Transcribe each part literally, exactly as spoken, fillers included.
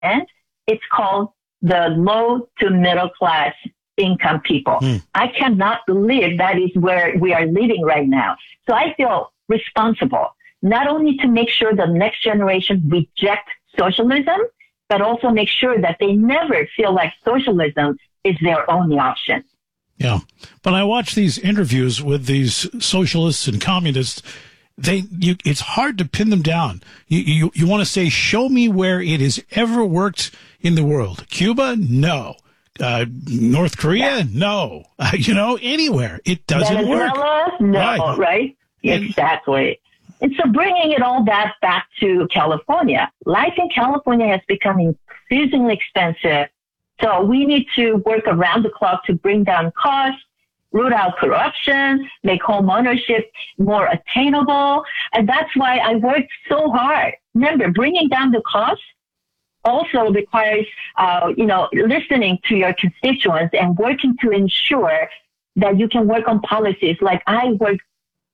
and it's called the low to middle class income people. Mm. I cannot believe that is where we are living right now. So I feel responsible, not only to make sure the next generation reject socialism, but also make sure that they never feel like socialism is their only option. Yeah. But I watch these interviews with these socialists and communists. They, you, it's hard to pin them down. You, you, you want to say, show me where it has ever worked in the world. Cuba? No. Uh, North Korea? Yeah. No. Uh, you know, anywhere. It doesn't Venezuela? work. No, right? right? And, exactly. And so bringing it all that back to California, life in California has become increasingly expensive. So we need to work around the clock to bring down costs, root out corruption, make home ownership more attainable. And that's why I worked so hard. Remember, bringing down the costs also requires, uh, you know, listening to your constituents and working to ensure that you can work on policies like I worked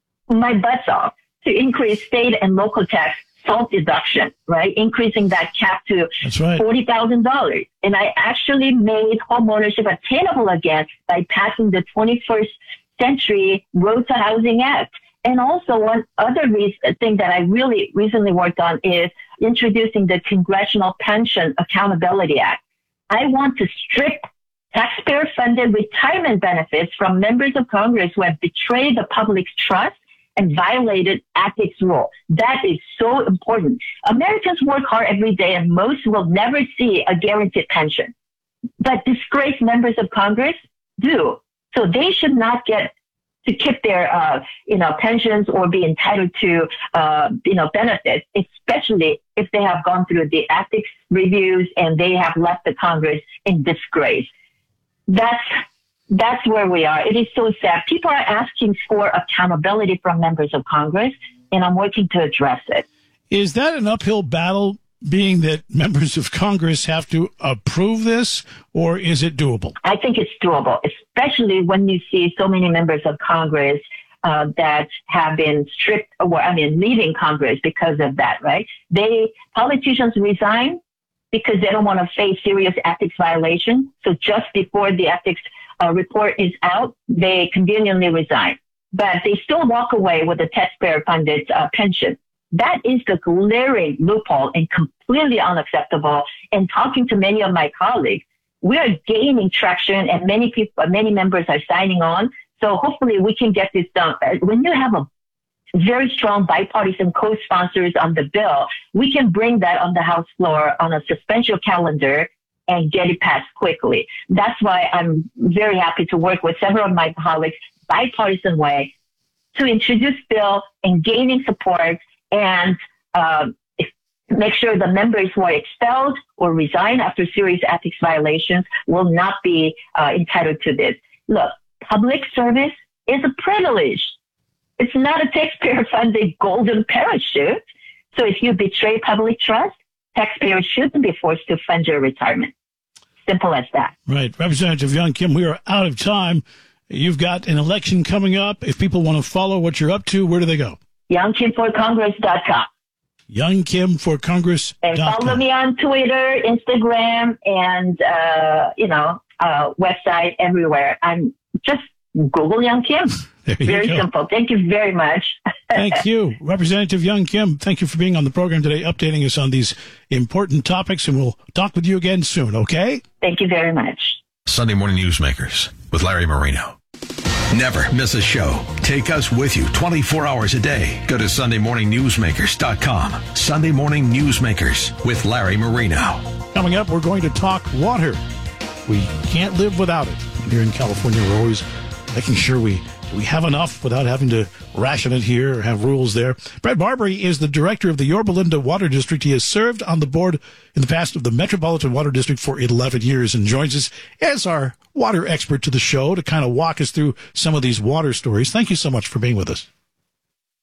my butts off to increase state and local tax salt deduction, right? Increasing that cap to right. forty thousand dollars. And I actually made homeownership attainable again by passing the twenty-first Century Road to Housing Act. And also one other reason, thing that I really recently worked on is introducing the Congressional Pension Accountability Act. I want to strip taxpayer-funded retirement benefits from members of Congress who have betrayed the public's trust and violated ethics rule. That is so important. Americans work hard every day and most will never see a guaranteed pension. But disgraced members of Congress do. So they should not get to keep their, uh, you know, pensions or be entitled to, uh, you know, benefits, especially if they have gone through the ethics reviews and they have left the Congress in disgrace. That's That's where we are. It is so sad. People are asking for accountability from members of Congress, and I'm working to address it. Is that an uphill battle, being that members of Congress have to approve this, or is it doable? I think it's doable, especially when you see so many members of Congress uh, that have been stripped, or I mean, leaving Congress because of that, right? They, politicians resign because they don't want to face serious ethics violation. So just before the ethics Uh, report is out, they conveniently resign, but they still walk away with a taxpayer-funded uh, pension. That is the glaring loophole and completely unacceptable. And talking to many of my colleagues, we are gaining traction, and many people, many members are signing on. So hopefully we can get this done. When you have a very strong bipartisan co-sponsors on the bill, we can bring that on the House floor on a suspension calendar and get it passed quickly. That's why I'm very happy to work with several of my colleagues, bipartisan way, to introduce bill and gaining support and uh, make sure the members who are expelled or resign after serious ethics violations will not be uh, entitled to this. Look, public service is a privilege. It's not a taxpayer-funded golden parachute. So if you betray public trust, taxpayers shouldn't be forced to fund your retirement. Simple as that. Right. Representative Young Kim, we are out of time. You've got an election coming up. If people want to follow what you're up to, where do they go? young kim for congress dot com. young kim for congress dot com. And follow me on Twitter, Instagram, and, uh, you know, uh, website, everywhere. I'm just Google Young Kim. Very go. simple. Thank you very much. Thank you. Representative Young Kim, thank you for being on the program today, updating us on these important topics, and we'll talk with you again soon, okay? Thank you very much. Sunday Morning Newsmakers with Larry Marino. Never miss a show. Take us with you twenty-four hours a day. Go to sunday morning newsmakers dot com. Sunday Morning Newsmakers with Larry Marino. Coming up, we're going to talk water. We can't live without it. Here in California, we're always making sure we we have enough without having to ration it here or have rules there. Brett Barbary is the director of the Yorba Linda Water District. He has served on the board in the past of the Metropolitan Water District for eleven years and joins us as our water expert to the show to kind of walk us through some of these water stories. Thank you so much for being with us.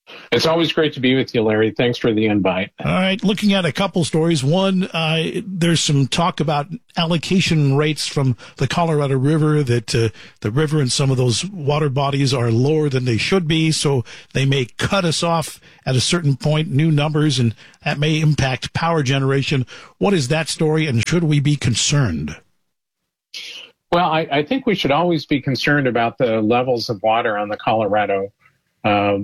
It's always great to be with you, Larry. Thanks for the invite. All right. Looking at a couple stories. One, uh, there's some talk about allocation rates from the Colorado River, that uh, the river and some of those water bodies are lower than they should be, so they may cut us off at a certain point, new numbers, and that may impact power generation. What is that story, and should we be concerned? Well, I, I think we should always be concerned about the levels of water on the Colorado. Uh,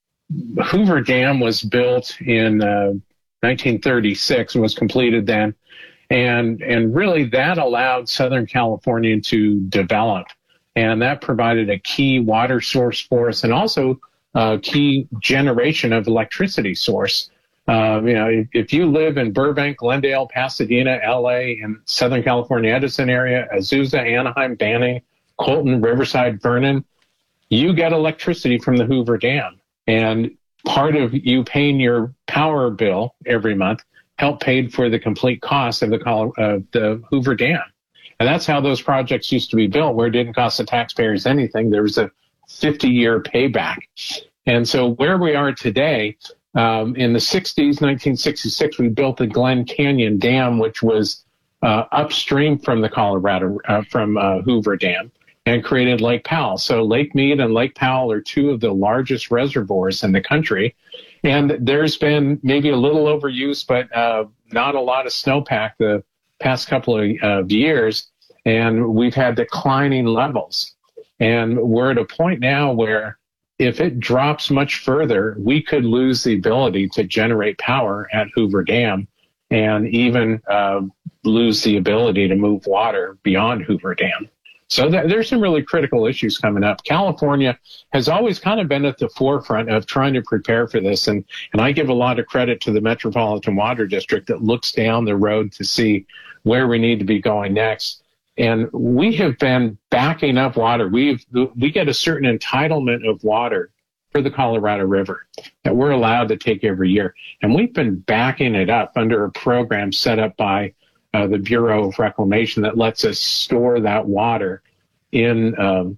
Hoover Dam was built in uh, nineteen thirty-six and was completed then. And, and really that allowed Southern California to develop. And that provided a key water source for us and also a key generation of electricity source. Uh, you know, if, if you live in Burbank, Glendale, Pasadena, L A, and Southern California, Edison area, Azusa, Anaheim, Banning, Colton, Riverside, Vernon, you get electricity from the Hoover Dam. And part of you paying your power bill every month helped pay for the complete cost of the, uh, the Hoover Dam. And that's how those projects used to be built, where it didn't cost the taxpayers anything. There was a fifty-year payback. And so where we are today, um, in the sixties, nineteen sixty-six, we built the Glen Canyon Dam, which was uh, upstream from the Colorado, uh, from uh, Hoover Dam, and created Lake Powell. So Lake Mead and Lake Powell are two of the largest reservoirs in the country. And there's been maybe a little overuse, but uh, not a lot of snowpack the past couple of uh, years. And we've had declining levels. And we're at a point now where if it drops much further, we could lose the ability to generate power at Hoover Dam and even uh, lose the ability to move water beyond Hoover Dam. So th- there's some really critical issues coming up. California has always kind of been at the forefront of trying to prepare for this. And, and I give a lot of credit to the Metropolitan Water District that looks down the road to see where we need to be going next. And we have been backing up water. We've, we get a certain entitlement of water for the Colorado River that we're allowed to take every year. And we've been backing it up under a program set up by Uh, the Bureau of Reclamation that lets us store that water in um,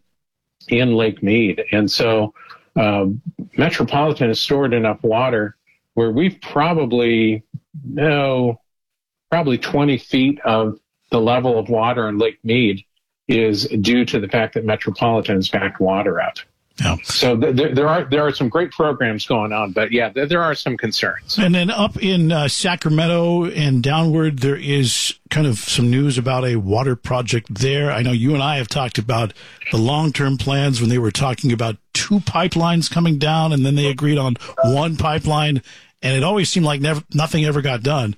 in Lake Mead. And so uh, Metropolitan has stored enough water where we've probably, no, probably twenty feet of the level of water in Lake Mead is due to the fact that Metropolitan has backed water up. Yeah. So th- th- there are there are some great programs going on, but yeah, th- there are some concerns. And then up in uh, Sacramento and downward, there is kind of some news about a water project there. I know you and I have talked about the long-term plans when they were talking about two pipelines coming down, and then they agreed on one pipeline, and it always seemed like never, nothing ever got done.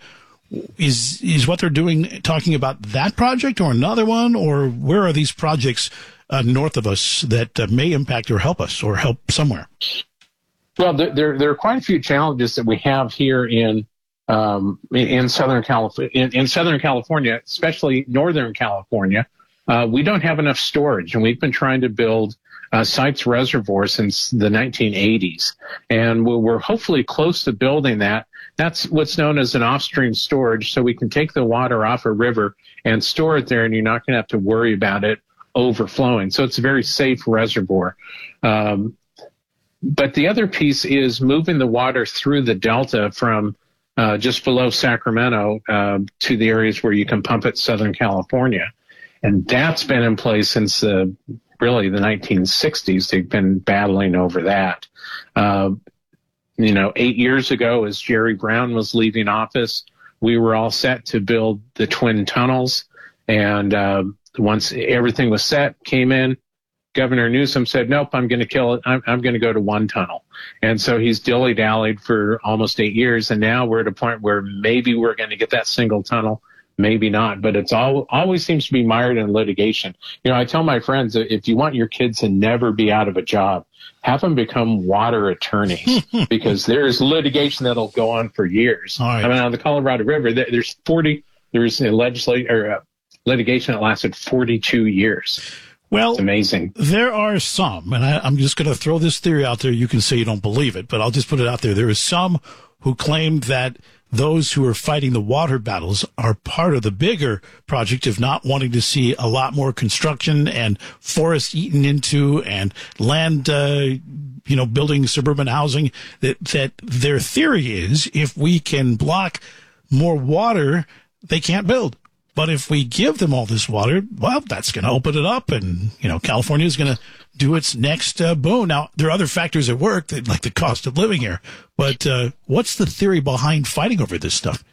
Is is what they're doing talking about that project or another one, or where are these projects Uh, north of us that uh, may impact or help us or help somewhere? Well, there, there, there are quite a few challenges that we have here in um, in Southern California, in, in Southern California, especially Northern California. Uh, we don't have enough storage, and we've been trying to build uh, Sites Reservoir since the nineteen eighties, and we're, we're hopefully close to building that. That's what's known as an off-stream storage, so we can take the water off a river and store it there, and you're not going to have to worry about it overflowing. So it's a very safe reservoir. Um, but the other piece is moving the water through the delta from uh, just below Sacramento uh, to the areas where you can pump it Southern California. And that's been in place since the, really the nineteen sixties. They've been battling over that. Uh, you know, eight years ago, as Jerry Brown was leaving office, we were all set to build the twin tunnels. And uh, once everything was set, came in, Governor Newsom said, nope, I'm going to kill it. I'm, I'm going to go to one tunnel. And so he's dilly-dallied for almost eight years. And now we're at a point where maybe we're going to get that single tunnel, maybe not. But it's all always seems to be mired in litigation. You know, I tell my friends that if you want your kids to never be out of a job, have them become water attorneys because there's litigation that'll go on for years. All right. I mean, on the Colorado River, there's forty, there's a legislate or uh, litigation that lasted forty-two years. Well, it's amazing. There are some, and I, I'm just going to throw this theory out there. You can say you don't believe it, but I'll just put it out there. There is some who claim that those who are fighting the water battles are part of the bigger project of not wanting to see a lot more construction and forests eaten into and land, uh, you know, building suburban housing. That, that their theory is if we can block more water, they can't build. But if we give them all this water, well, that's going to open it up, and, you know, California is going to do its next uh, boom. Now, there are other factors at work, that, like the cost of living here. But uh, what's the theory behind fighting over this stuff?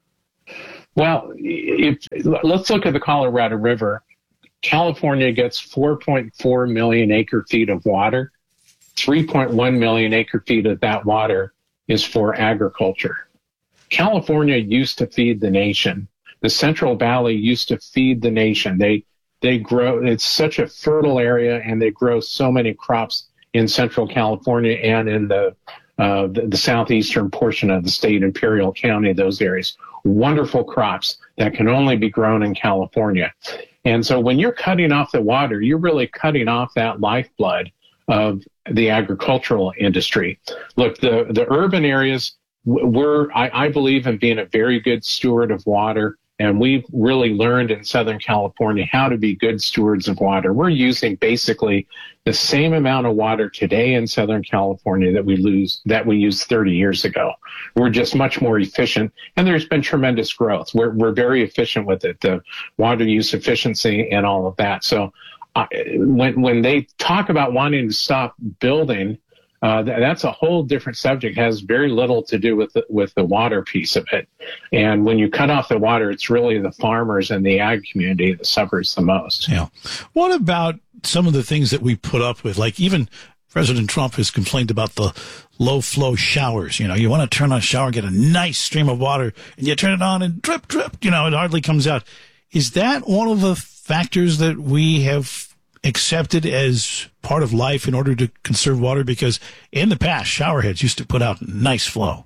Well, if, let's look at the Colorado River. California gets four point four million acre feet of water. three point one million acre feet of that water is for agriculture. California used to feed the nation. The Central Valley used to feed the nation. They they grow. It's such a fertile area, and they grow so many crops in Central California and in the uh, the, the southeastern portion of the state, Imperial County, those areas. Wonderful crops that can only be grown in California. And so when you're cutting off the water, you're really cutting off that lifeblood of the agricultural industry. Look, the the urban areas, we're I, I believe in being a very good steward of water. And we've really learned in Southern California how to be good stewards of water. We're using basically the same amount of water today in Southern California that we lose, that we used thirty years ago. We're just much more efficient, and there's been tremendous growth. We're, we're very efficient with it, the water use efficiency and all of that. So uh, when, when they talk about wanting to stop building, Uh, th- that's a whole different subject. It has very little to do with the, with the water piece of it. And when you cut off the water, it's really the farmers and the ag community that suffers the most. Yeah. What about some of the things that we put up with? Like even President Trump has complained about the low flow showers. You know, you want to turn on a shower, get a nice stream of water, and you turn it on and drip, drip, you know, it hardly comes out. Is that one of the factors that we have accepted as part of life in order to conserve water? Because in the past, shower heads used to put out nice flow.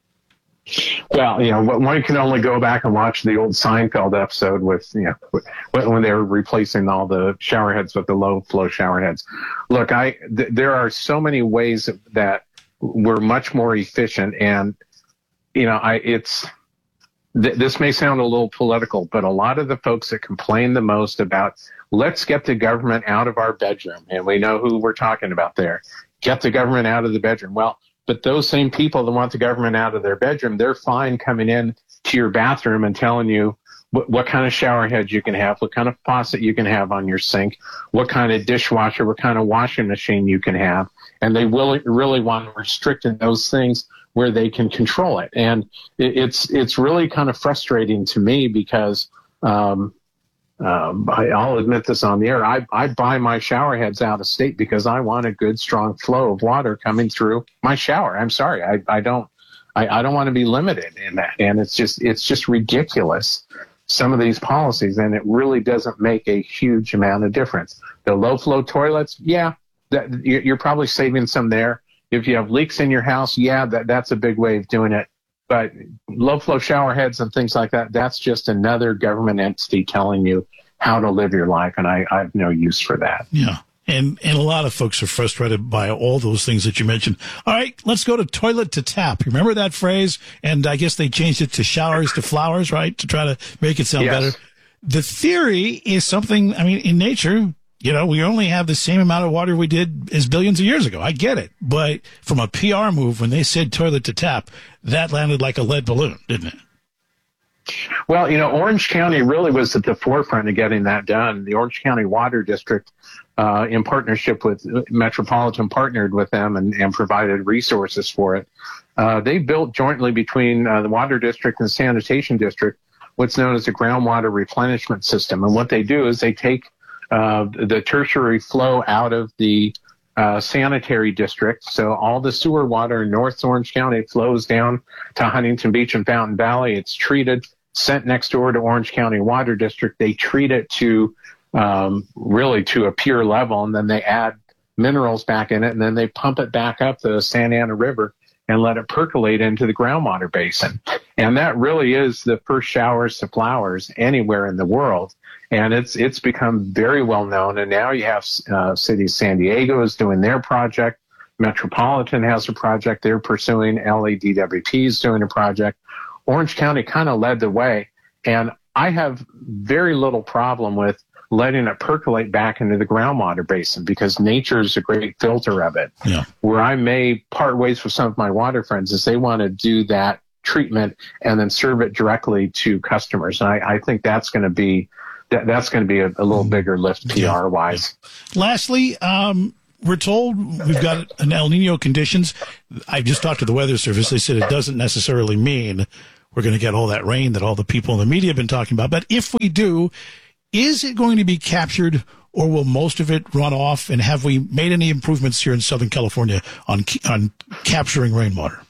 Well, you know, one can only go back and watch the old Seinfeld episode with, you know, when they were replacing all the shower heads with the low flow shower heads. Look, I, th- there are so many ways that we're much more efficient, and, you know, I, it's, th- this may sound a little political, but a lot of the folks that complain the most about, let's get the government out of our bedroom, and we know who we're talking about there. Get the government out of the bedroom. Well, but those same people that want the government out of their bedroom, they're fine coming in to your bathroom and telling you what, what kind of shower head you can have, what kind of faucet you can have on your sink, what kind of dishwasher, what kind of washing machine you can have. And they will really want to restrict those things where they can control it. And it, it's it's really kind of frustrating to me because um, Um, I, I'll admit this on the air. I, I buy my shower heads out of state because I want a good, strong flow of water coming through my shower. I'm sorry. I, I don't, I, I don't want to be limited in that. And it's just, it's just ridiculous, some of these policies, and it really doesn't make a huge amount of difference. The low flow toilets, yeah, that, you're probably saving some there. If you have leaks in your house, yeah, that, that's a big way of doing it. But low flow shower heads and things like that, that's just another government entity telling you how to live your life. And I, I have no use for that. Yeah. And, and a lot of folks are frustrated by all those things that you mentioned. All right, let's go to toilet to tap. Remember that phrase? And I guess they changed it to showers to flowers, right? To try to make it sound yes. better. The theory is something, I mean, in nature, you know, we only have the same amount of water we did as billions of years ago. I get it. But from a P R move, when they said toilet to tap, that landed like a lead balloon, didn't it? Well, you know, Orange County really was at the forefront of getting that done. The Orange County Water District, uh, in partnership with Metropolitan, partnered with them and, and provided resources for it. Uh, they built jointly between uh, the Water District and the Sanitation District what's known as a groundwater replenishment system. And what they do is they take Uh, the tertiary flow out of the uh, sanitary district. So all the sewer water in North Orange County flows down to Huntington Beach and Fountain Valley. It's treated, sent next door to Orange County Water District. They treat it to um, really to a pure level, and then they add minerals back in it, and then they pump it back up the Santa Ana River and let it percolate into the groundwater basin. And that really is the first showers to flowers anywhere in the world. And it's it's become very well known. And now you have uh, City of San Diego is doing their project. Metropolitan has a project they're pursuing. L A D W P is doing a project. Orange County kind of led the way. And I have very little problem with letting it percolate back into the groundwater basin because nature is a great filter of it. Yeah. Where I may part ways with some of my water friends is they want to do that treatment and then serve it directly to customers. And I, I think that's going to be that, that's going to be a, a little bigger lift P R wise. Yeah. Lastly, um, we're told we've got an El Nino conditions. I just talked to the Weather Service. They said it doesn't necessarily mean we're going to get all that rain that all the people in the media have been talking about. But if we do, is it going to be captured, or will most of it run off? And have we made any improvements here in Southern California on on capturing rainwater?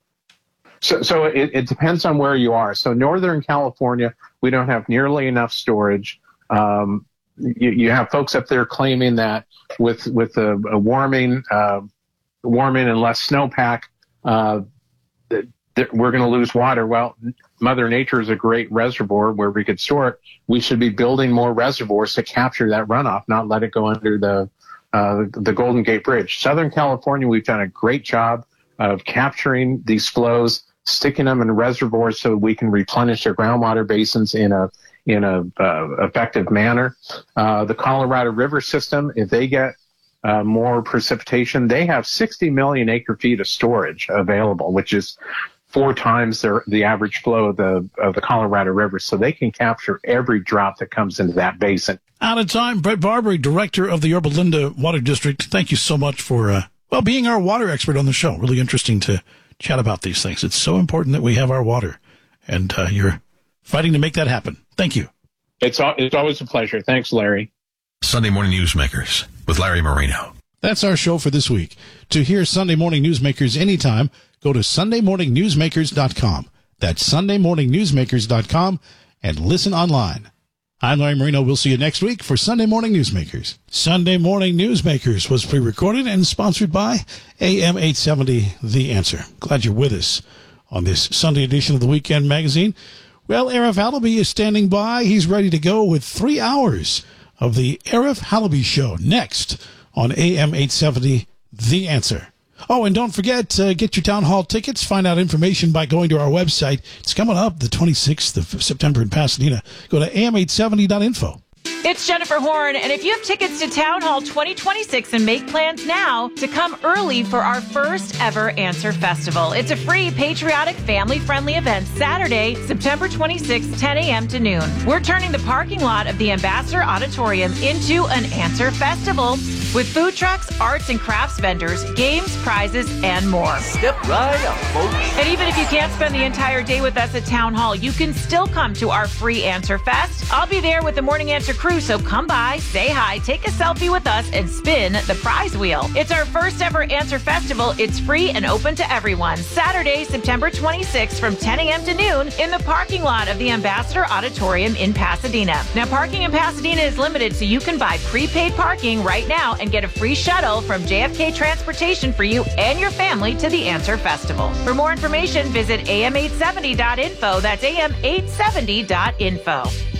So, so it, it depends on where you are. So Northern California, we don't have nearly enough storage. Um, you, you have folks up there claiming that with with a, a warming, uh, warming and less snowpack, uh, that, that we're going to lose water. Well, Mother Nature is a great reservoir where we could store it. We should be building more reservoirs to capture that runoff, not let it go under the uh, the Golden Gate Bridge. Southern California, we've done a great job of capturing these flows, sticking them in reservoirs so we can replenish their groundwater basins in a in a uh, effective manner. Uh, the Colorado River system, if they get uh, more precipitation, they have sixty million acre feet of storage available, which is four times their, the average flow of the of the Colorado River, so they can capture every drop that comes into that basin. Out of time, Brett Barbary, director of the Yorba Linda Water District. Thank you so much for uh, well being our water expert on the show. Really interesting to chat about these things. It's so important that we have our water, and uh, you're fighting to make that happen. Thank you. It's it's always a pleasure. Thanks, Larry. Sunday Morning Newsmakers with Larry Marino. That's our show for this week. To hear Sunday Morning Newsmakers anytime, go to sunday morning newsmakers dot com. That's sunday morning newsmakers dot com and listen online. I'm Larry Marino. We'll see you next week for Sunday Morning Newsmakers. Sunday Morning Newsmakers was pre-recorded and sponsored by A M eight seventy, The Answer. Glad you're with us on this Sunday edition of the Weekend Magazine. Well, Arif Halaby is standing by. He's ready to go with three hours of the Arif Halaby Show next on A M eight seventy, The Answer. Oh, and don't forget, uh, get your town hall tickets. Find out information by going to our website. It's coming up the twenty-sixth of September in Pasadena. Go to A M eight seventy dot info. It's Jennifer Horn, and if you have tickets to Town Hall twenty twenty-six and make plans now to come early for our first ever Answer Festival. It's a free, patriotic, family-friendly event Saturday, September twenty-sixth, ten a.m. to noon. We're turning the parking lot of the Ambassador Auditorium into an Answer Festival with food trucks, arts and crafts vendors, games, prizes, and more. Step right up, folks. And even if you can't spend the entire day with us at Town Hall, you can still come to our free Answer Fest. I'll be there with the Morning Answer crew, so come by, say hi, take a selfie with us, and spin the prize wheel. It's our first ever Answer Festival. It's free and open to everyone. Saturday, September twenty-sixth from ten a.m. to noon in the parking lot of the Ambassador Auditorium in Pasadena. Now, parking in Pasadena is limited, so you can buy prepaid parking right now and get a free shuttle from J F K Transportation for you and your family to the Answer Festival. For more information, visit A M eight seventy dot info. That's A M eight seventy dot info.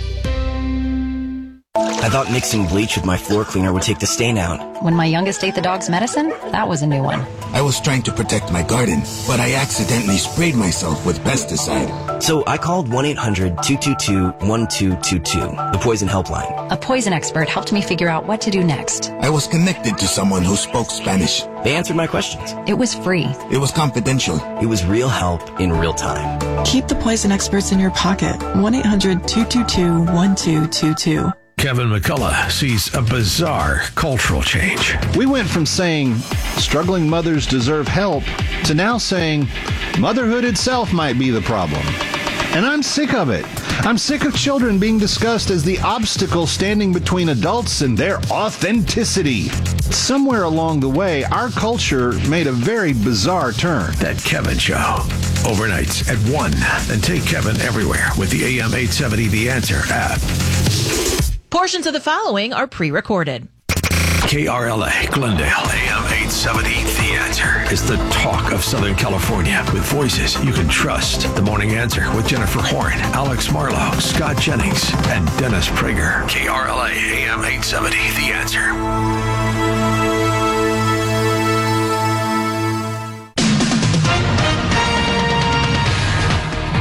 I thought mixing bleach with my floor cleaner would take the stain out. When my youngest ate the dog's medicine, that was a new one. I was trying to protect my garden, but I accidentally sprayed myself with pesticide. So I called one eight hundred two two two one two two two, the poison helpline. A poison expert helped me figure out what to do next. I was connected to someone who spoke Spanish. They answered my questions. It was free. It was confidential. It was real help in real time. Keep the poison experts in your pocket. one eight hundred two two two one two two two. Kevin McCullough sees a bizarre cultural change. We went from saying struggling mothers deserve help to now saying motherhood itself might be the problem. And I'm sick of it. I'm sick of children being discussed as the obstacle standing between adults and their authenticity. Somewhere along the way, our culture made a very bizarre turn. That Kevin Show. Overnights at one. And take Kevin everywhere with the A M eight seventy The Answer app. Portions of the following are pre-recorded. K R L A, Glendale, A M eight seventy, The Answer is the talk of Southern California with voices you can trust. The Morning Answer with Jennifer Horn, Alex Marlowe, Scott Jennings, and Dennis Prager. K R L A, A M eight seventy, The Answer.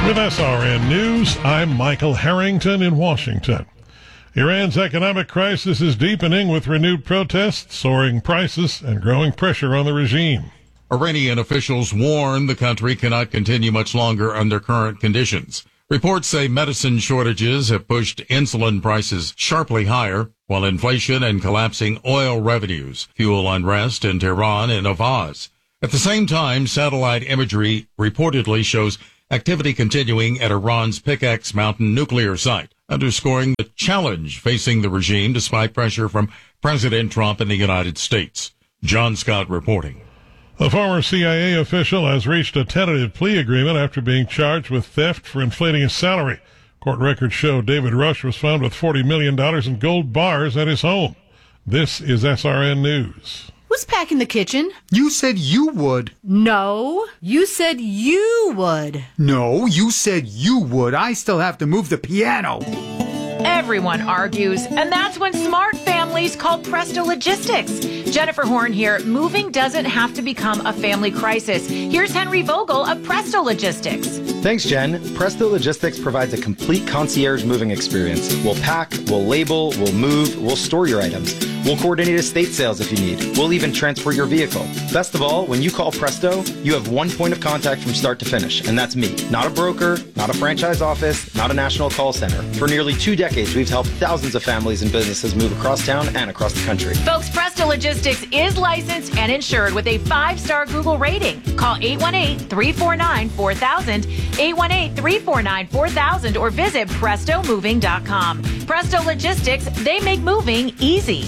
With S R N News, I'm Michael Harrington in Washington. Iran's economic crisis is deepening with renewed protests, soaring prices, and growing pressure on the regime. Iranian officials warn the country cannot continue much longer under current conditions. Reports say medicine shortages have pushed insulin prices sharply higher, while inflation and collapsing oil revenues fuel unrest in Tehran and Avaz. At the same time, satellite imagery reportedly shows activity continuing at Iran's Pickaxe Mountain nuclear site, underscoring the challenge facing the regime despite pressure from President Trump and the United States. John Scott reporting. A former C I A official has reached a tentative plea agreement after being charged with theft for inflating his salary. Court records show David Rush was found with forty million dollars in gold bars at his home. This is S R N News. Who's packing the kitchen? You said you would. No, you said you would. No, you said you would. I still have to move the piano. Everyone argues, and that's when smart families call Presto Logistics. Jennifer Horn here. Moving doesn't have to become a family crisis. Here's Henry Vogel of Presto Logistics. Thanks, Jen. Presto Logistics provides a complete concierge moving experience. We'll pack, we'll label, we'll move, we'll store your items. We'll coordinate estate sales if you need. We'll even transport your vehicle. Best of all, when you call Presto, you have one point of contact from start to finish, and that's me. Not a broker, not a franchise office, not a national call center. For nearly two decades, we've helped thousands of families and businesses move across town and across the country. Folks, Presto Logistics is licensed and insured with a five-star Google rating. Call eight one eight, three four nine, four thousand, eight one eight, three four nine, four thousand, or visit presto moving dot com. Presto Logistics, they make moving easy.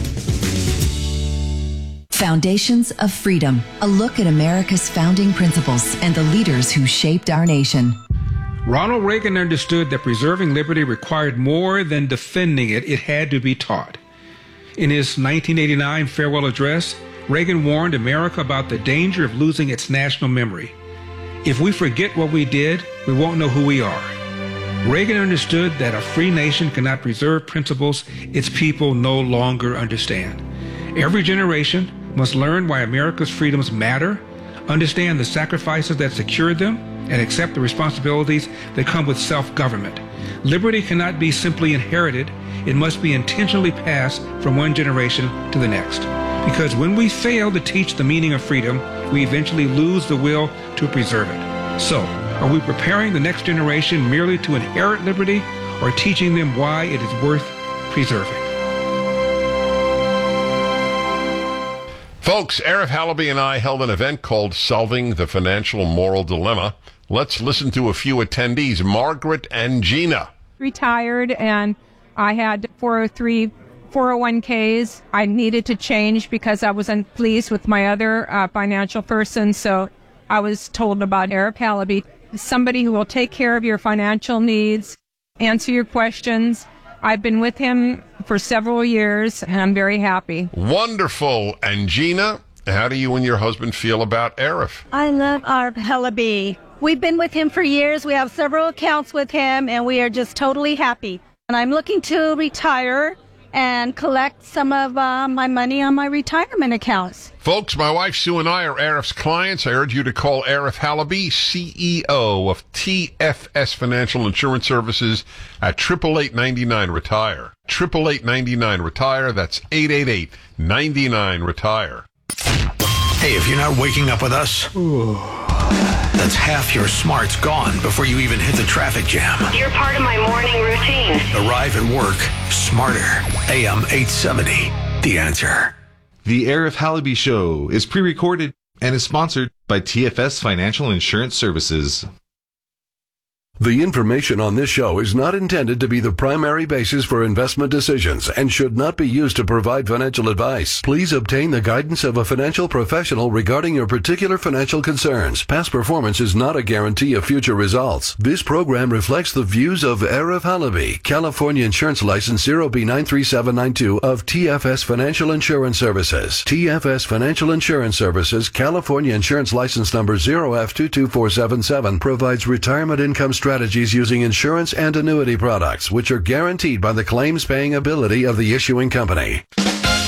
Foundations of Freedom, a look at America's founding principles and the leaders who shaped our nation. Ronald Reagan understood that preserving liberty required more than defending it, it had to be taught. In his nineteen eighty-nine farewell address, Reagan warned America about the danger of losing its national memory. If we forget what we did, we won't know who we are. Reagan understood that a free nation cannot preserve principles its people no longer understand. Every generation must learn why America's freedoms matter, understand the sacrifices that secured them, and accept the responsibilities that come with self-government. Liberty cannot be simply inherited. It must be intentionally passed from one generation to the next. Because when we fail to teach the meaning of freedom, we eventually lose the will to preserve it. So, are we preparing the next generation merely to inherit liberty, or teaching them why it is worth preserving? Folks, Arif Halaby and I held an event called Solving the Financial Moral Dilemma. Let's listen to a few attendees, Margaret and Gina. Retired, and I had four oh three, four oh one k's. I needed to change because I wasn't pleased with my other uh, financial person, so I was told about Arif Halaby, somebody who will take care of your financial needs, answer your questions. I've been with him for several years, and I'm very happy. Wonderful. And Gina, how do you and your husband feel about Arif? I love Arif Halaby. We've been with him for years. We have several accounts with him, and we are just totally happy. And I'm looking to retire and collect some of uh, my money on my retirement accounts. Folks, my wife Sue and I are Arif's clients. I urge you to call Arif Halaby, C E O of T F S Financial Insurance Services, at eight eight eight, nine nine, retire. eight eight eight, nine nine, retire. That's eight eight eight, nine nine, retire. Hey, if you're not waking up with us, that's half your smarts gone before you even hit the traffic jam. You're part of my morning routine. Arrive at work smarter. A M eight seventy, The Answer. The Arif Halaby Show is pre-recorded and is sponsored by T F S Financial Insurance Services. The information on this show is not intended to be the primary basis for investment decisions and should not be used to provide financial advice. Please obtain the guidance of a financial professional regarding your particular financial concerns. Past performance is not a guarantee of future results. This program reflects the views of Arif Halaby, California Insurance License zero B nine three seven nine two of T F S Financial Insurance Services. T F S Financial Insurance Services, California Insurance License number zero F two two four seven seven, provides retirement income strategies using insurance and annuity products, which are guaranteed by the claims-paying ability of the issuing company.